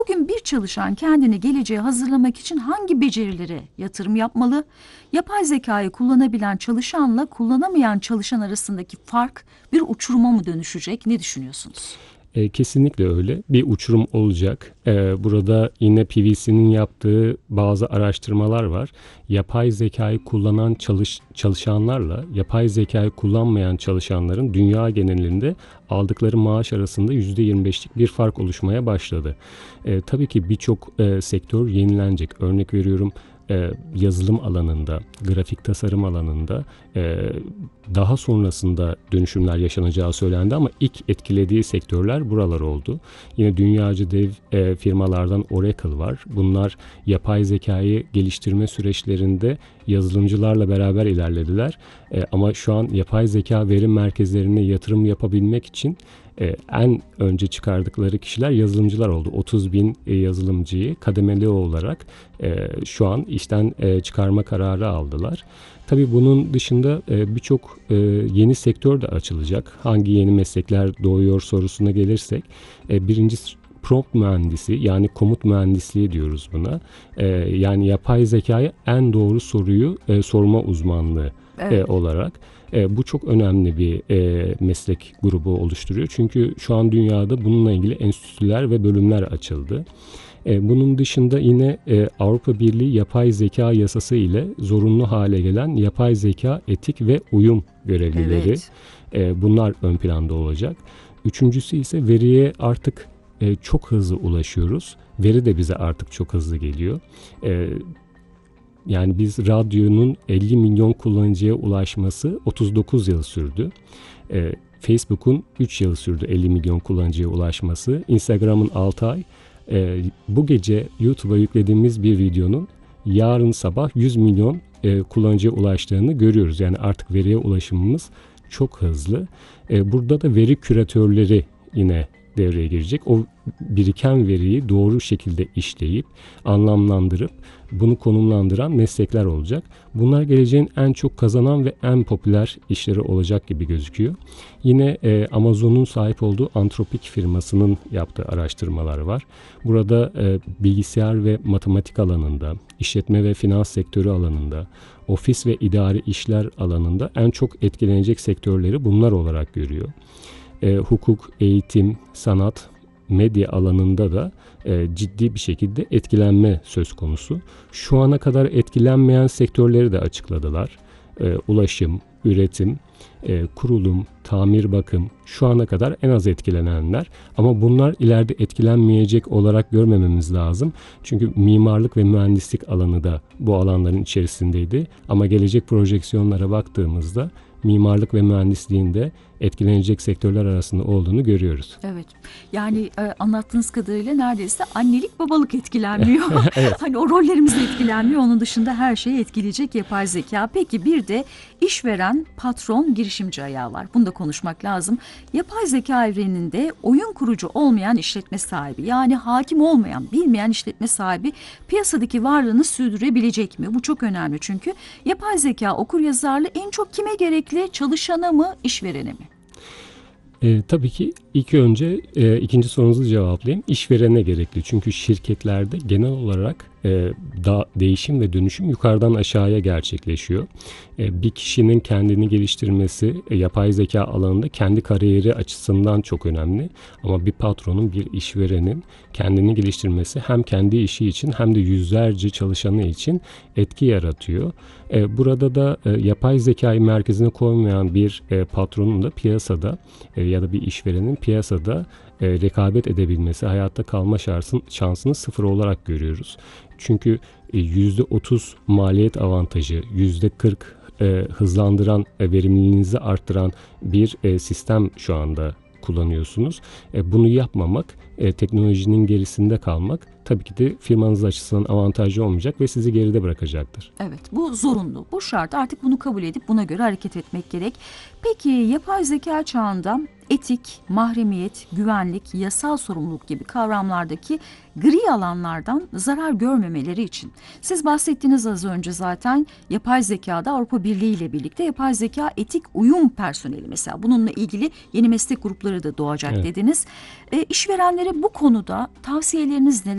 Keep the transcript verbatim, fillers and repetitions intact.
Bugün bir çalışan kendini geleceğe hazırlamak için hangi becerilere yatırım yapmalı? Yapay zekayı kullanabilen çalışanla kullanamayan çalışan arasındaki fark bir uçuruma mı dönüşecek? Ne düşünüyorsunuz? E, kesinlikle öyle. Bir uçurum olacak. E, burada yine P V C'nin yaptığı bazı araştırmalar var. Yapay zekayı kullanan çalış, çalışanlarla yapay zekayı kullanmayan çalışanların dünya genelinde aldıkları maaş arasında yüzde yirmi beşlik bir fark oluşmaya başladı. E, tabii ki birçok e, sektör yenilenecek. Örnek veriyorum, e, yazılım alanında, grafik tasarım alanında e, daha sonrasında dönüşümler yaşanacağı söylendi ama ilk etkilediği sektörler buralar oldu. Yine dünyaca dev e, firmalardan Oracle var. Bunlar yapay zekayı geliştirme süreçlerinde yazılımcılarla beraber ilerlediler. E, ama şu an yapay zeka verim merkezlerine yatırım yapabilmek için e, en önce çıkardıkları kişiler yazılımcılar oldu. otuz bin e, yazılımcıyı kademeli olarak e, şu an işten e, çıkarma kararı aldılar. Tabii bunun dışında e, birçok e, yeni sektör de açılacak. Hangi yeni meslekler doğuyor sorusuna gelirsek, e, birincisi prompt mühendisi, yani komut mühendisliği diyoruz buna. E, yani yapay zekaya en doğru soruyu e, sorma uzmanlığı Evet. e, olarak. E, bu çok önemli bir e, meslek grubu oluşturuyor. Çünkü şu an dünyada bununla ilgili enstitüler ve bölümler açıldı. E, bunun dışında yine e, Avrupa Birliği Yapay Zeka Yasası ile zorunlu hale gelen yapay zeka etik ve uyum görevlileri, Evet. e, bunlar ön planda olacak. Üçüncüsü ise veriye artık e, çok hızlı ulaşıyoruz. Veri de bize artık çok hızlı geliyor. E, yani biz radyonun elli milyon kullanıcıya ulaşması otuz dokuz yıl sürdü. E, Facebook'un üç yıl sürdü elli milyon kullanıcıya ulaşması. Instagram'ın altı ay. E, bu gece YouTube'a yüklediğimiz bir videonun yarın sabah yüz milyon e, kullanıcıya ulaştığını görüyoruz. Yani artık veriye ulaşımımız çok hızlı. E, burada da veri küratörleri yine devreye girecek. O biriken veriyi doğru şekilde işleyip, anlamlandırıp, bunu konumlandıran meslekler olacak. Bunlar geleceğin en çok kazanan ve en popüler işleri olacak gibi gözüküyor. Yine e, Amazon'un sahip olduğu Anthropic firmasının yaptığı araştırmalar var. Burada e, bilgisayar ve matematik alanında, işletme ve finans sektörü alanında, ofis ve idari işler alanında en çok etkilenecek sektörleri bunlar olarak görüyor. E, hukuk, eğitim, sanat, medya alanında da e, ciddi bir şekilde etkilenme söz konusu. Şu ana kadar etkilenmeyen sektörleri de açıkladılar. E, ulaşım, üretim, e, kurulum, tamir, bakım şu ana kadar en az etkilenenler. Ama bunlar ileride etkilenmeyecek olarak görmememiz lazım. Çünkü mimarlık ve mühendislik alanı da bu alanların içerisindeydi. Ama gelecek projeksiyonlara baktığımızda mimarlık ve mühendisliğin de etkilenecek sektörler arasında olduğunu görüyoruz. Evet. Yani e, anlattığınız kadarıyla neredeyse annelik babalık etkilenmiyor. Evet. Hani o rollerimiz de etkilenmiyor. Onun dışında her şeyi etkileyecek yapay zeka. Peki bir de işveren, patron, girişimci ayağı var. Bunu da konuşmak lazım. Yapay zeka evreninde oyun kurucu olmayan işletme sahibi, yani hakim olmayan, bilmeyen işletme sahibi piyasadaki varlığını sürdürebilecek mi? Bu çok önemli çünkü yapay zeka okuryazarlığı en çok kime gerekli? Çalışana mı, işverene mi? E, tabii ki ilk önce e, ikinci sorunuzu cevaplayayım. İşverene gerekli. Çünkü şirketlerde genel olarak e, da, değişim ve dönüşüm yukarıdan aşağıya gerçekleşiyor. E, bir kişinin kendini geliştirmesi e, yapay zeka alanında kendi kariyeri açısından çok önemli. Ama bir patronun, bir işverenin kendini geliştirmesi hem kendi işi için hem de yüzlerce çalışanı için etki yaratıyor. E, burada da e, yapay zekayı merkezine koymayan bir e, patronun da piyasada e, ya da bir işverenin piyasada e, rekabet edebilmesi, hayatta kalma şansın, şansını sıfır olarak görüyoruz. Çünkü e, yüzde otuz maliyet avantajı, yüzde kırk e, hızlandıran, e, verimliliğinizi arttıran bir e, sistem şu anda kullanıyorsunuz. E, bunu yapmamak, e, teknolojinin gerisinde kalmak tabii ki de firmanız açısından avantajlı olmayacak ve sizi geride bırakacaktır. Evet, bu zorunlu, bu şart. Artık bunu kabul edip buna göre hareket etmek gerek. Peki yapay zeka çağında etik, mahremiyet, güvenlik, yasal sorumluluk gibi kavramlardaki gri alanlardan zarar görmemeleri için. Siz bahsettiniz az önce zaten yapay zekada Avrupa Birliği ile birlikte yapay zeka etik uyum personeli mesela. Bununla ilgili yeni meslek grupları da doğacak Evet. dediniz. E, işverenlere bu konuda tavsiyeleriniz neler?